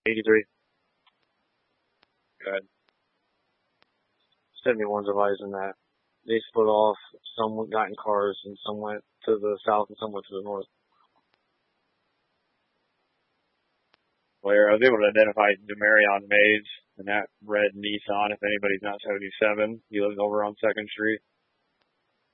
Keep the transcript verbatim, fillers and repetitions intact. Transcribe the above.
eighty-three. Good. seventy-ones are lighter than that. They split off. Some got in cars, and some went to the south, and some went to the north. Well, I was able to identify Demarion Mays in that red Nissan. If anybody's not seventy-seven, he lives over on Second Street.